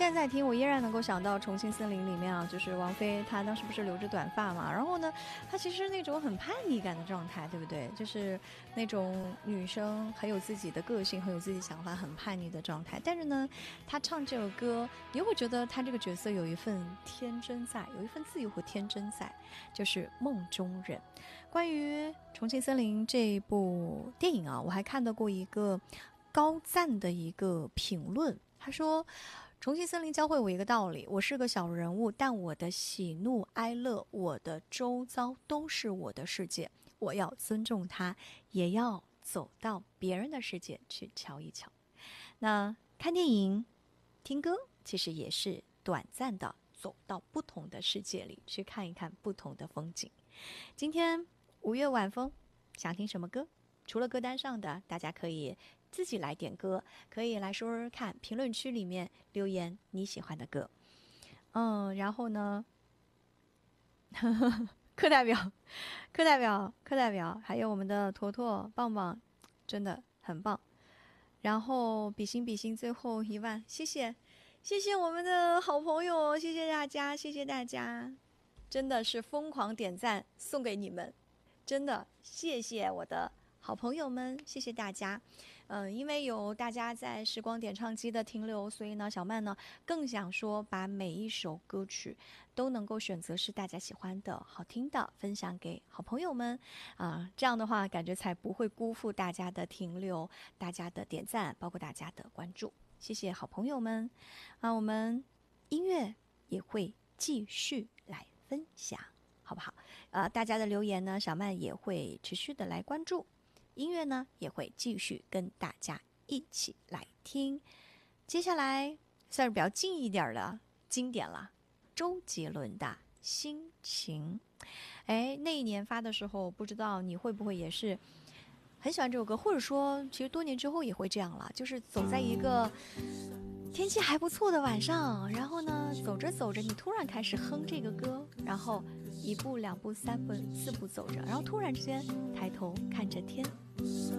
在在听，我依然能够想到《重庆森林》里面啊，就是王菲她当时不是留着短发嘛，然后呢，她其实那种很叛逆感的状态，对不对？就是那种女生很有自己的个性，很有自己想法，很叛逆的状态。但是呢，她唱这首歌，你会觉得她这个角色有一份天真在，有一份自由和天真在，就是梦中人。关于《重庆森林》这部电影啊，我还看到过一个高赞的一个评论，他说重庆森林教会我一个道理，我是个小人物，但我的喜怒哀乐，我的周遭都是我的世界，我要尊重它，也要走到别人的世界去瞧一瞧。那看电影听歌其实也是短暂的走到不同的世界里去看一看不同的风景。今天5月晚风，想听什么歌？除了歌单上的，大家可以自己来点歌，可以来说说看，评论区里面留言你喜欢的歌。然后呢，课代表，课代表，还有我们的坨坨、棒棒，真的很棒。然后比心，最后1万，谢谢我们的好朋友，谢谢大家，真的是疯狂点赞送给你们，真的谢谢我的好朋友们，谢谢大家。因为有大家在时光点唱机的停留，所以呢，小曼呢更想说，把每一首歌曲都能够选择是大家喜欢的、好听的，分享给好朋友们这样的话，感觉才不会辜负大家的停留、大家的点赞，包括大家的关注。谢谢好朋友们我们音乐也会继续来分享，好不好？大家的留言呢，小曼也会持续的来关注。音乐呢也会继续跟大家一起来听。接下来算是比较近一点的经典了，周杰伦的心情。那一年发的时候，不知道你会不会也是很喜欢这首歌，或者说其实多年之后也会这样了，就是走在一个天气还不错的晚上，然后呢走着走着，你突然开始哼这个歌，然后1步2步3步4步走着，然后突然之间抬头看着天，